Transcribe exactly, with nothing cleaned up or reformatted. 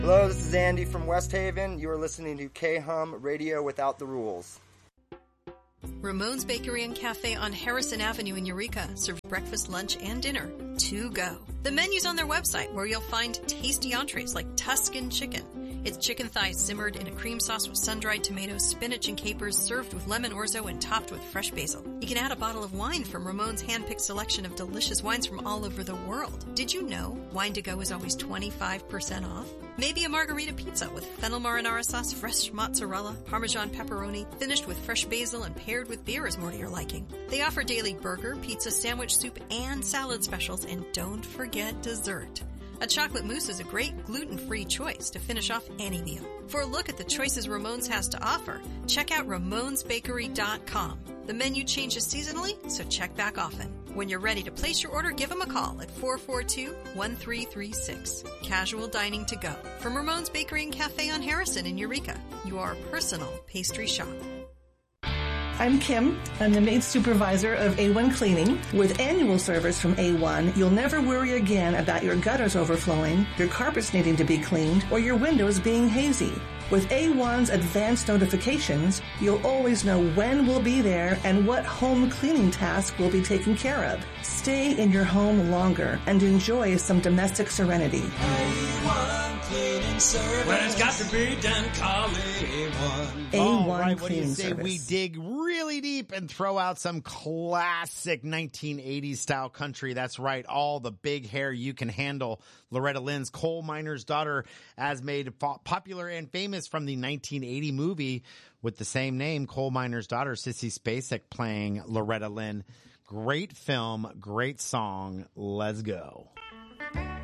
Hello, this is Andy from West Haven. You are listening to K-Hum Radio Without the Rules. Ramon's Bakery and Cafe on Harrison Avenue in Eureka serves breakfast, lunch, and dinner to go. The menu's on their website, where you'll find tasty entrees like Tuscan chicken. It's chicken thighs simmered in a cream sauce with sun-dried tomatoes, spinach, and capers, served with lemon orzo and topped with fresh basil. You can add a bottle of wine from Ramon's hand-picked selection of delicious wines from all over the world. Did you know wine to go is always twenty-five percent off? Maybe a margarita pizza with fennel marinara sauce, fresh mozzarella, Parmesan pepperoni, finished with fresh basil and paired with beer is more to your liking. They offer daily burger, pizza, sandwich, soup, and salad specials, and don't forget dessert. A chocolate mousse is a great gluten-free choice to finish off any meal. For a look at the choices Ramon's has to offer, check out ramons bakery dot com. The menu changes seasonally, so check back often. When you're ready to place your order, give them a call at four four two, one three three six. Casual dining to go. From Ramon's Bakery and Cafe on Harrison in Eureka, your personal pastry shop. I'm Kim. I'm the maid supervisor of A one Cleaning. With annual service from A one, you'll never worry again about your gutters overflowing, your carpets needing to be cleaned, or your windows being hazy. With A one's advanced notifications, you'll always know when we'll be there and what home cleaning task will be taken care of. Stay in your home longer and enjoy some domestic serenity. A one Cleaning Service. When it's got to be done, call A one. A one All right, what do you Cleaning say Service. we dig really deep and throw out some classic nineteen eighties style country? That's right, all the big hair you can handle. Loretta Lynn's Coal Miner's Daughter, as made po- popular and famous from the nineteen eighty movie with the same name, Coal Miner's Daughter. Sissy Spacek playing Loretta Lynn. Great film, great song. Let's go.